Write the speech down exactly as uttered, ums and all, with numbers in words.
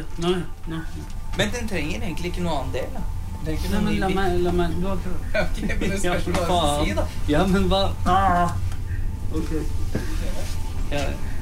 Nei, nei. Men den trenger egentlig ikke noe annen del, da. Det er ikke Nei, noe men ny la bil. meg, la meg, du har ikke... Ok, men det spørs hva du faen. si, da. Ja, men hva? Ah. Ok. Ja,